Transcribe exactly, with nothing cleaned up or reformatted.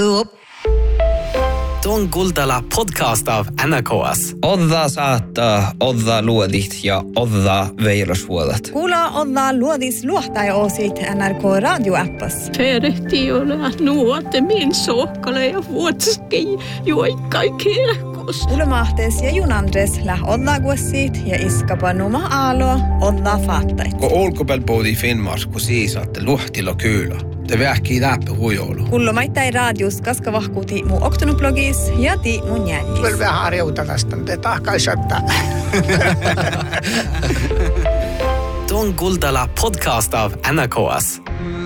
Tuon Kuultala podcast av N R K S. Odda saattaa, odda luodit ja odda veilosvuolet. Kuulla odda luodis luohtai osit N R K radioappas. Perehti ole nuote min sokkale ja vuotski juoikkai kirkos. Ulemahtes ja junandres läh odda guossit ja iskapa numa aalo odda faattait. Kun olkopelpoodi Finnmars, kun siisaatte luhtilo kyylä. Det vähkii läpi huijoulu. Kullo maittai radius kaska vahkuuti mu oktonublogis ja ti mun jännis. Kyllä vähän harjouta tästä, mutta tahkai shottaa. Tuon Kuultala podcast av N R K S.